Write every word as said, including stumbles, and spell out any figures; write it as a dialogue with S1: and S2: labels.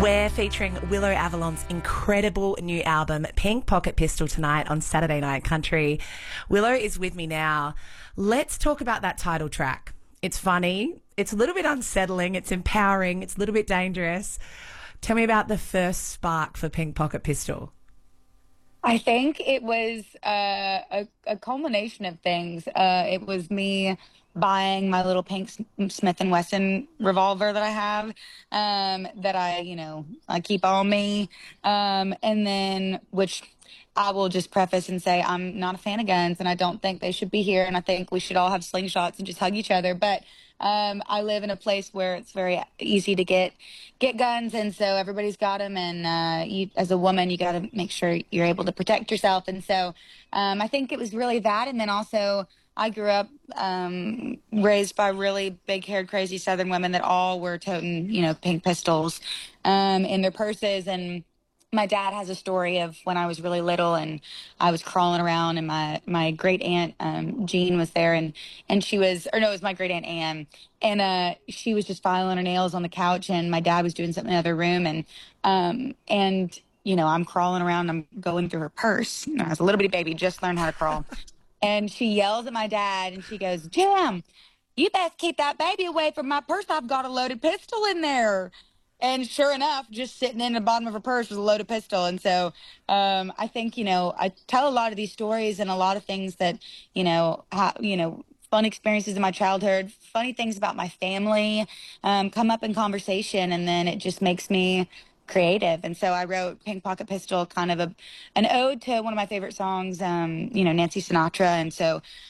S1: We're featuring Willow Avalon's incredible new album, Pink Pocket Pistol, tonight on Saturday Night Country. Willow is with me now. Let's talk about that title track. It's funny, it's a little bit unsettling, it's empowering, it's a little bit dangerous. Tell me about the first spark for Pink Pocket Pistol.
S2: I think it was uh, a, a culmination of things. Uh, it was me buying my little pink Smith and Wesson revolver that I have, um, that I, you know, I keep on me. Um, and then, which I will just preface and say, I'm not a fan of guns and I don't think they should be here. And I think we should all have slingshots and just hug each other. But um, I live in a place where it's very easy to get get guns, and so everybody's got them. And uh, you, as a woman, you got to make sure you're able to protect yourself. And so um, I think it was really that. And then also, I grew up um, raised by really big-haired, crazy Southern women that all were toting, you know, pink pistols um, in their purses. And my dad has a story of when I was really little and I was crawling around, and my, my great aunt, um, Jean, was there, and, and she was, or no, it was my great aunt Anne. And, uh, she was just filing her nails on the couch, and my dad was doing something in the other room. And, um, and, you know, I'm crawling around, I'm going through her purse. You know, I was a little bitty baby, just learned how to crawl. And she yells at my dad and she goes, "Jim, you best keep that baby away from my purse. I've got a loaded pistol in there." And sure enough, just sitting in the bottom of her purse was a loaded pistol. And so um, I think, you know, I tell a lot of these stories and a lot of things that, you know, ha- you know, fun experiences in my childhood, funny things about my family um, come up in conversation, and then it just makes me creative. And so I wrote Pink Pocket Pistol, kind of a an ode to one of my favorite songs, um, you know, Nancy Sinatra. And so